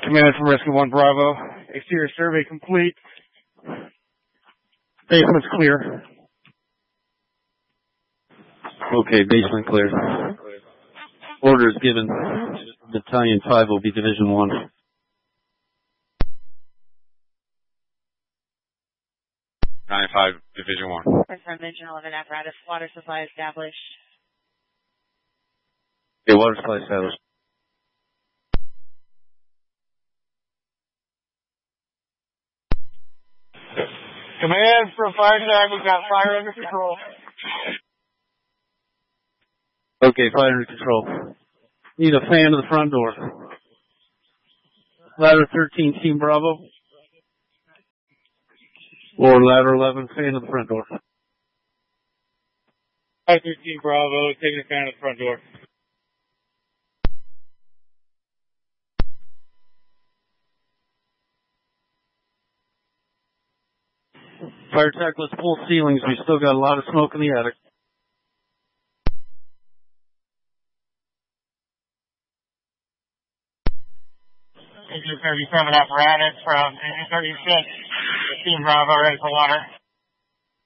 Command from Rescue 1 Bravo. Exterior survey complete. Basement's clear. Okay, basement clear. Orders given. Battalion 5 will be Division 1. 9-5, Division 1. From Engine 11 apparatus, water supply established. Okay, water supply established. Command from Fire Stack, we've got fire under control. Okay, fire under control. Need a fan to the front door. Ladder 13, Team Bravo. Or ladder 11, fan to the front door. Ladder 13 Bravo, taking a fan to the front door. Fire tech, let's pull ceilings. We still got a lot of smoke in the attic. Engine 37 apparatus from Engine 36. Team Bravo ready for water.